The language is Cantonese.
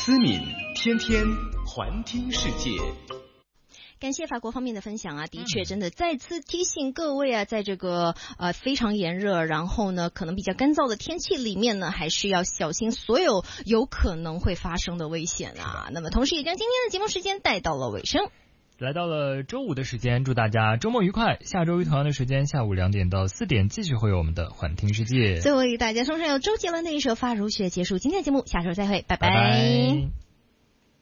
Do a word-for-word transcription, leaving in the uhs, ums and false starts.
思敏天天环听世界。 感谢法国方面的分享啊，的确真的再次提醒各位啊，在这个呃非常炎热，然后呢可能比较干燥的天气里面呢，还是要小心所有有可能会发生的危险啊。那么同时也将今天的节目时间带到了尾声。 来到了周五的时间，祝大家周末愉快。下周一同样的时间，下午两点到四点，继续会有我们的环听世界。 最后为大家送上由周杰伦的一首《发如雪》，结束今天的节目，下周再会，拜拜。 拜拜。